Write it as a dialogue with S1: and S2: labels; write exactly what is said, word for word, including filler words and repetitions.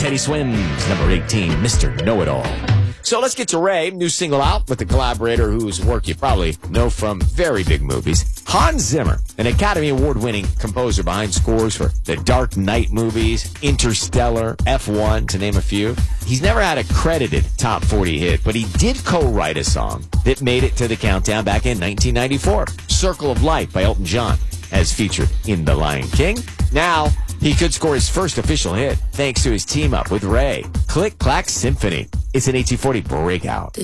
S1: Teddy Swims, number eighteen, Mister Know-It-All. So let's get to Ray, new single out with a collaborator whose work you probably know from very big movies. Hans Zimmer, an Academy Award-winning composer behind scores for the Dark Knight movies, Interstellar, F one, to name a few. He's never had a credited top forty hit, but he did co-write a song that made it to the countdown back in nineteen ninety-four. Circle of Life by Elton John, as featured in The Lion King. Now, he could score his first official hit thanks to his team-up with Ray. Click Clack Symphony. It's an eighteen forty breakout.